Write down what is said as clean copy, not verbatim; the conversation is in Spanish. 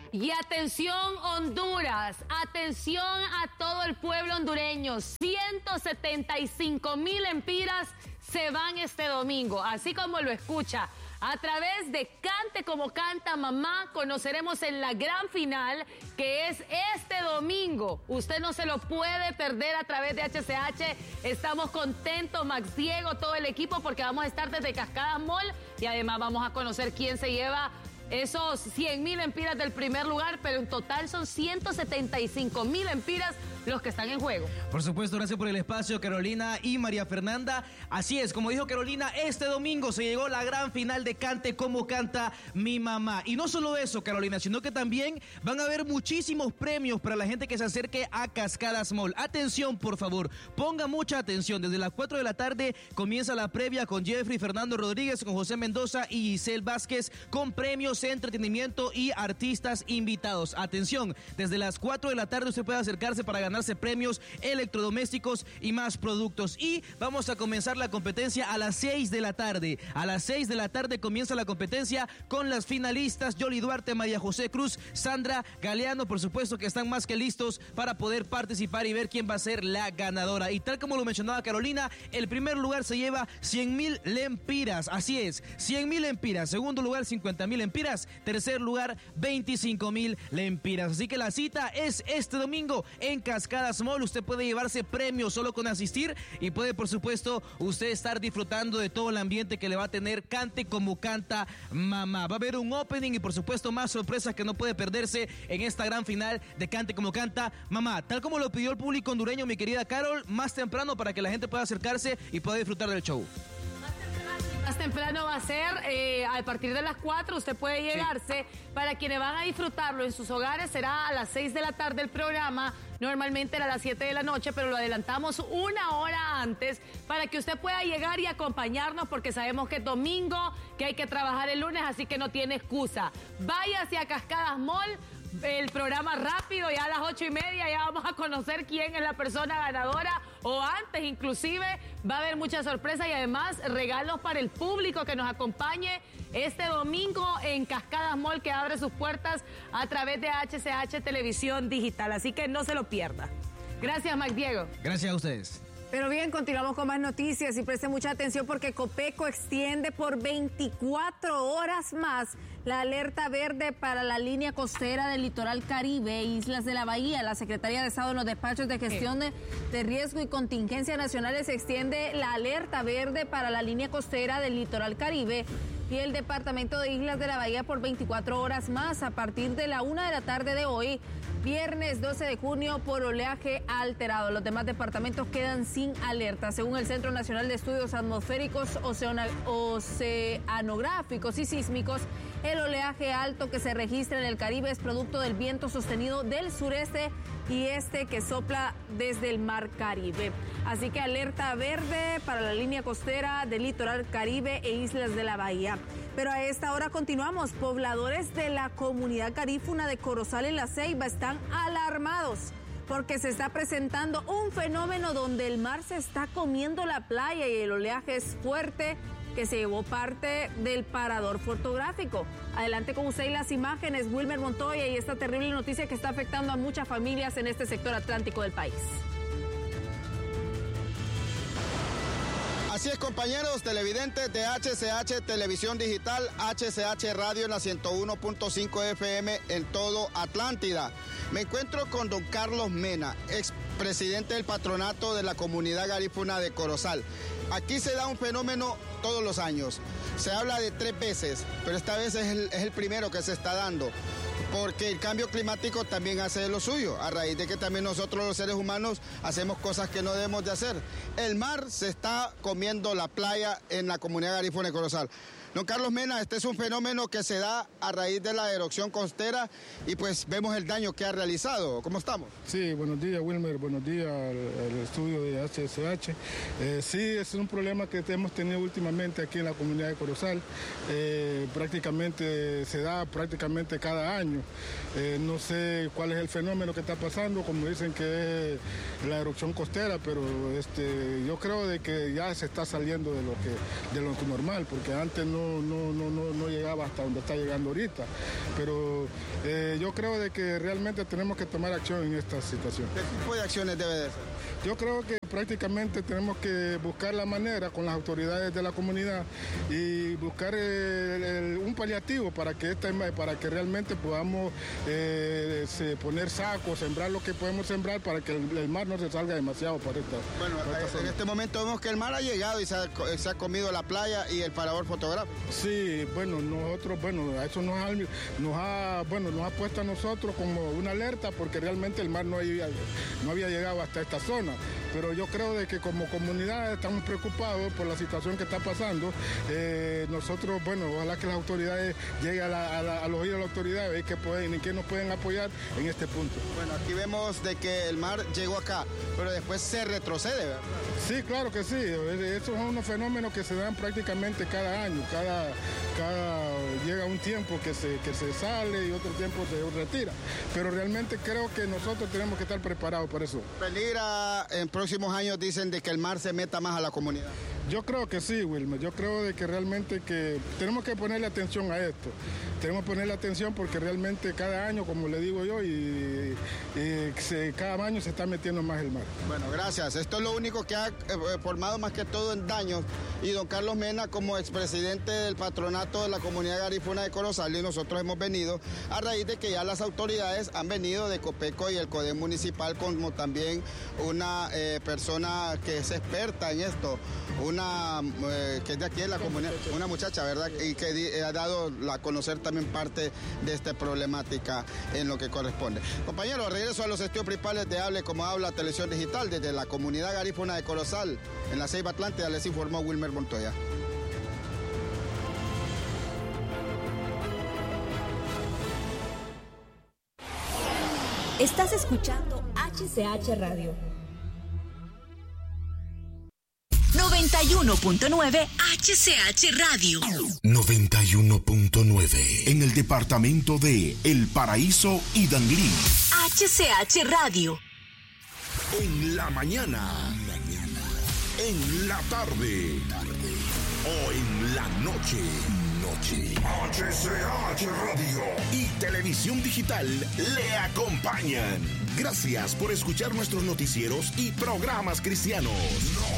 Y atención Honduras, atención a todo el pueblo hondureño, 175,000 lempiras se van este domingo, así como lo escucha. A través de Cante Como Canta Mamá, conoceremos en la gran final, que es este domingo. Usted no se lo puede perder a través de HCH. Estamos contentos, Max Diego, todo el equipo, porque vamos a estar desde Cascadas Mall y además vamos a conocer quién se lleva esos 100,000 lempiras del primer lugar, pero en total son 175,000 lempiras los que están en juego. Por supuesto, gracias por el espacio, Carolina y María Fernanda. Así es, como dijo Carolina, este domingo se llegó la gran final de Cante Como Canta Mi Mamá. Y no solo eso, Carolina, sino que también van a haber muchísimos premios para la gente que se acerque a Cascadas Mall. Atención, por favor, ponga mucha atención. Desde las 4 de la tarde comienza la previa con Jeffrey Fernando Rodríguez, con José Mendoza y Giselle Vázquez, con premios, entretenimiento y artistas invitados. Atención, desde las 4 de la tarde usted puede acercarse para ganarse premios, electrodomésticos y más productos. Y vamos a comenzar la competencia a las 6 de la tarde. A las 6 de la tarde comienza la competencia con las finalistas Yoli Duarte, María José Cruz, Sandra Galeano, por supuesto que están más que listos para poder participar y ver quién va a ser la ganadora. Y tal como lo mencionaba Carolina, el primer lugar se lleva 100,000 lempiras. Así es, 100,000 lempiras. Segundo lugar, 50,000 lempiras. Tercer lugar, 25,000 lempiras. Así que la cita es este domingo en Cascadas Mall. Usted puede llevarse premios solo con asistir y puede, por supuesto, usted estar disfrutando de todo el ambiente que le va a tener Cante Como Canta Mamá. Va a haber un opening y, por supuesto, más sorpresas que no puede perderse en esta gran final de Cante Como Canta Mamá. Tal como lo pidió el público hondureño, mi querida Carol, más temprano para que la gente pueda acercarse y pueda disfrutar del show. Más temprano va a ser a partir de las 4, usted puede llegarse. Sí. Para quienes van a disfrutarlo en sus hogares será a las 6 de la tarde el programa. Normalmente era a las 7 de la noche, pero lo adelantamos una hora antes para que usted pueda llegar y acompañarnos, porque sabemos que es domingo, que hay que trabajar el lunes, así que no tiene excusa. Váyase a Cascadas Mall. El programa rápido, ya a las 8:30 ya vamos a conocer quién es la persona ganadora, o antes inclusive va a haber muchas sorpresas y además regalos para el público que nos acompañe este domingo en Cascadas Mall, que abre sus puertas a través de HCH Televisión Digital, así que no se lo pierda. Gracias, Mac Diego. Gracias a ustedes. Pero bien, continuamos con más noticias y preste mucha atención porque Copeco extiende por 24 horas más la alerta verde para la línea costera del litoral Caribe e Islas de la Bahía. La Secretaría de Estado en los despachos de gestión de riesgo y contingencia nacionales extiende la alerta verde para la línea costera del litoral Caribe y el departamento de Islas de la Bahía por 24 horas más a partir de la 1 de la tarde de hoy, viernes 12 de junio, por oleaje alterado. Los demás departamentos quedan sin alerta. Según el Centro Nacional de Estudios Atmosféricos, Oceanográficos y Sísmicos, el oleaje alto que se registra en el Caribe es producto del viento sostenido del sureste y este que sopla desde el Mar Caribe. Así que alerta verde para la línea costera del litoral Caribe e Islas de la Bahía. Pero a esta hora continuamos. Pobladores de la comunidad garífuna de Corozal en La Ceiba están alarmados porque se está presentando un fenómeno donde el mar se está comiendo la playa y el oleaje es fuerte, que se llevó parte del parador fotográfico. Adelante con usted y las imágenes, Wilmer Montoya, y esta terrible noticia que está afectando a muchas familias en este sector atlántico del país. Así es, compañeros televidentes de HCH Televisión Digital, HCH Radio en la 101.5 FM en todo Atlántida. Me encuentro con don Carlos Mena, expresidente del patronato de la comunidad garífuna de Corozal. Aquí se da un fenómeno todos los años. Se habla de 3 veces, pero esta vez es el primero que se está dando, porque el cambio climático también hace lo suyo, a raíz de que también nosotros los seres humanos hacemos cosas que no debemos de hacer. El mar se está comiendo la playa en la comunidad garífuna de Corozal. Don Carlos Mena, este es un fenómeno que se da a raíz de la erupción costera y pues vemos el daño que ha realizado. ¿Cómo estamos? Sí, buenos días, Wilmer, buenos días al estudio de HCH. Sí, es un problema que hemos tenido últimamente aquí en la comunidad de Corozal. Prácticamente se da prácticamente cada año. No sé cuál es el fenómeno que está pasando, como dicen que es la erupción costera, pero yo creo de que ya se está saliendo de lo que normal, porque antes no no llegaba hasta donde está llegando ahorita. Pero yo creo de que realmente tenemos que tomar acción en esta situación. ¿Qué tipo de acciones debe de ser? Yo creo que prácticamente tenemos que buscar la manera con las autoridades de la comunidad y buscar un paliativo para que realmente podamos poner sacos, sembrar lo que podemos sembrar para que el mar no se salga demasiado para esta. Bueno, en este momento vemos que el mar ha llegado y se ha comido la playa y el parador fotográfico. Sí, bueno, nosotros, eso nos ha puesto a nosotros como una alerta porque realmente el mar no había llegado hasta esta zona. Pero yo creo de que como comunidad estamos preocupados por la situación que está pasando. Nosotros, ojalá que las autoridades lleguen a los oídos de las autoridades y que nos pueden apoyar en este punto. Bueno, aquí vemos de que el mar llegó acá, pero después se retrocede, ¿verdad? Sí, claro que sí. Esos son unos fenómenos que se dan prácticamente cada año. Llega un tiempo que se sale y otro tiempo se retira. Pero realmente creo que nosotros tenemos que estar preparados para eso. ¿Peligra en próximos años, dicen, de que el mar se meta más a la comunidad? Yo creo que sí, Wilmer. Yo creo de que realmente que tenemos que ponerle atención a esto. Tenemos que ponerle atención porque realmente cada año, como le digo yo, cada año se está metiendo más el mar. Bueno, gracias. Esto es lo único que ha formado más que todo en daños. Y don Carlos Mena, como expresidente del patronato de la comunidad garífuna de Corozal, y nosotros hemos venido a raíz de que ya las autoridades han venido de Copeco y el CODEM municipal, como también una persona que es experta en esto, que es de aquí de la comunidad, una muchacha, ¿verdad? Y que ha dado a conocer también parte de esta problemática en lo que corresponde. Compañeros, regreso a los estudios principales de Hable Como Habla Televisión Digital desde la comunidad garífuna de Corozal, en la Ceiba Atlántida, les informó Wilmer Montoya. Estás escuchando HCH Radio. 91.9 HCH Radio. 91.9 en el departamento de El Paraíso y Danlí. HCH Radio. En la mañana. En la tarde. O en la noche. HCH Radio y Televisión Digital le acompañan. Gracias por escuchar nuestros noticieros y programas cristianos.